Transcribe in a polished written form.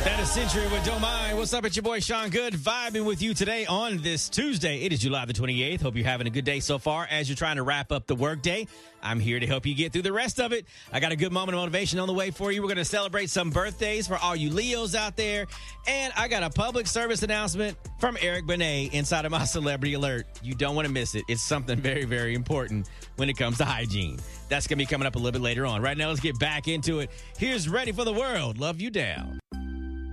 That is Century with Don't Mind. What's up? It's your boy Sean Good, vibing with you today on this Tuesday. It is July the 28th. Hope you're having a good day so far as you're trying to wrap up the workday. I'm here to help you get through the rest of it. I got a good moment of motivation on the way for you. We're going to celebrate some birthdays for all you Leos out there. And I got a public service announcement from Eric Benet inside of my Celebrity Alert. You don't want to miss it. It's something very, very important when it comes to hygiene. That's going to be coming up a little bit later on. Right now, let's get back into it. Here's Ready for the World. Love You Down.